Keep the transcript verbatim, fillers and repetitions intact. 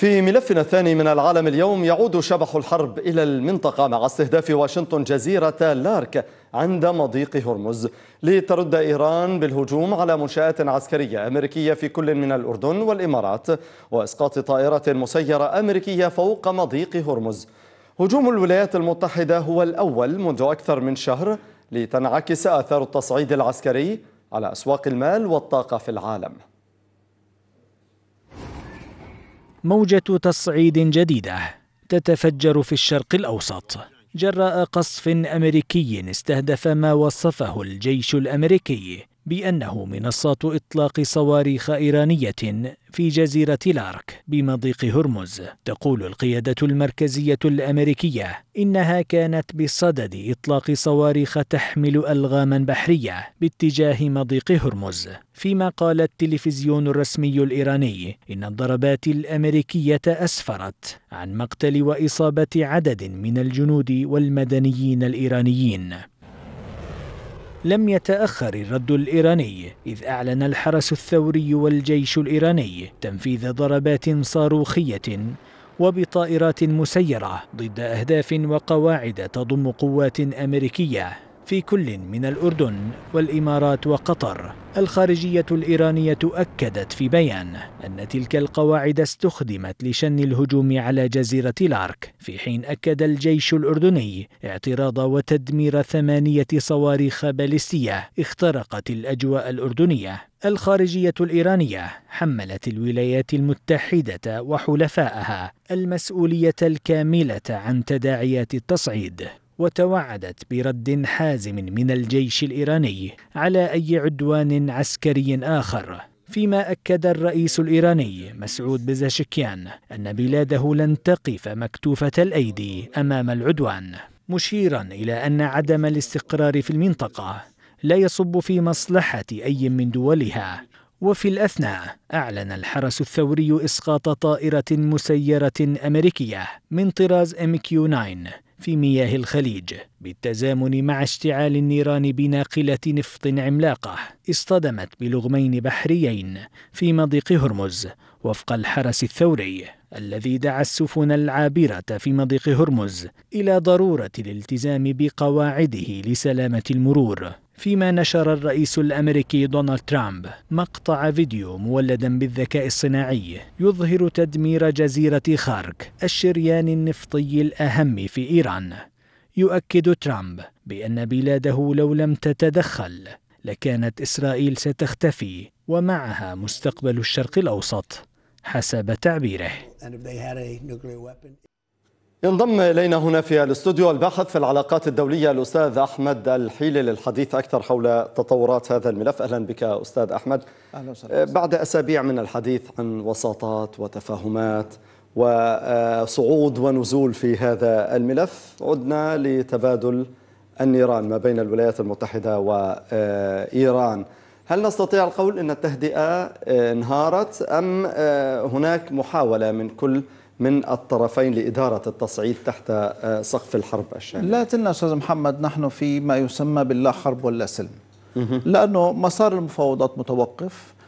في ملفنا الثاني من العالم اليوم، يعود شبح الحرب إلى المنطقة مع استهداف واشنطن جزيرة لارك عند مضيق هرمز لترد إيران بالهجوم على منشآت عسكرية أمريكية في كل من الأردن والإمارات وإسقاط طائرة مسيرة أمريكية فوق مضيق هرمز. هجوم الولايات المتحدة هو الأول منذ أكثر من شهر لتنعكس آثار التصعيد العسكري على أسواق المال والطاقة في العالم. موجة تصعيد جديدة تتفجر في الشرق الأوسط جراء قصف أمريكي استهدف ما وصفه الجيش الأمريكي بأنه منصات إطلاق صواريخ إيرانية في جزيرة لارك بمضيق هرمز. تقول القيادة المركزية الأمريكية إنها كانت بصدد إطلاق صواريخ تحمل ألغاما بحرية باتجاه مضيق هرمز، فيما قال التلفزيون الرسمي الإيراني إن الضربات الأمريكية أسفرت عن مقتل وإصابة عدد من الجنود والمدنيين الإيرانيين. لم يتأخر الرد الإيراني، إذ أعلن الحرس الثوري والجيش الإيراني تنفيذ ضربات صاروخية وبطائرات مسيرة ضد أهداف وقواعد تضم قوات أمريكية في كل من الأردن والإمارات وقطر. الخارجية الإيرانية أكدت في بيان أن تلك القواعد استخدمت لشن الهجوم على جزيرة لارك، في حين أكد الجيش الأردني اعتراض وتدمير ثمانية صواريخ باليستية اخترقت الأجواء الأردنية. الخارجية الإيرانية حملت الولايات المتحدة وحلفائها المسؤولية الكاملة عن تداعيات التصعيد، وتوعدت برد حازم من الجيش الإيراني على أي عدوان عسكري آخر. فيما أكد الرئيس الإيراني مسعود بزاشكيان أن بلاده لن تقف مكتوفة الأيدي أمام العدوان، مشيرا إلى أن عدم الاستقرار في المنطقة لا يصب في مصلحة أي من دولها. وفي الأثناء أعلن الحرس الثوري إسقاط طائرة مسيرة أمريكية من طراز إم كيو تسعة في مياه الخليج، بالتزامن مع اشتعال النيران بناقلة نفط عملاقة اصطدمت بلغمين بحريين في مضيق هرمز، وفق الحرس الثوري الذي دعا السفن العابرة في مضيق هرمز إلى ضرورة الالتزام بقواعده لسلامة المرور. فيما نشر الرئيس الأمريكي دونالد ترامب مقطع فيديو مولدا بالذكاء الصناعي يظهر تدمير جزيرة خارك، الشريان النفطي الأهم في إيران. يؤكد ترامب بأن بلاده لو لم تتدخل لكانت إسرائيل ستختفي ومعها مستقبل الشرق الأوسط حسب تعبيره. ينضم إلينا هنا في الاستوديو الباحث في العلاقات الدولية الأستاذ أحمد الحيلي للحديث أكثر حول تطورات هذا الملف. أهلا بك أستاذ أحمد. أهلا وسهلا. بعد أسابيع من الحديث عن وساطات وتفاهمات وصعود ونزول في هذا الملف، عدنا لتبادل النيران ما بين الولايات المتحدة وإيران. هل نستطيع القول أن التهدئة انهارت أم هناك محاولة من كل من الطرفين لإدارة التصعيد تحت سقف الحرب الشاملة؟ لا تلنا أستاذ محمد، نحن في ما يسمى باللا حرب ولا سلم، لأنه مسار المفاوضات متوقف.